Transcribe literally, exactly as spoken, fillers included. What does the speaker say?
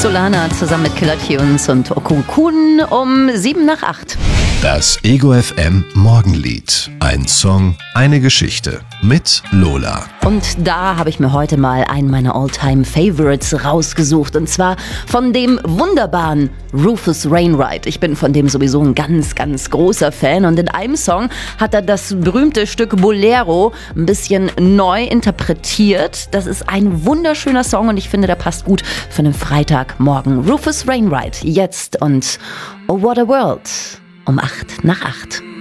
Solana zusammen mit Killer Tunes und Okukun um sieben nach acht. Das Ego F M Morgenlied. Ein Song, eine Geschichte mit Lola. Und da habe ich mir heute mal einen meiner All-Time-Favorites rausgesucht. Und zwar von dem wunderbaren Rufus Wainwright. Ich bin von dem sowieso ein ganz, ganz großer Fan. Und in einem Song hat er das berühmte Stück Bolero ein bisschen neu interpretiert. Das ist ein wunderschöner Song und ich finde, der passt gut für einen Freitagmorgen. Rufus Wainwright jetzt und Oh What a World um acht nach acht.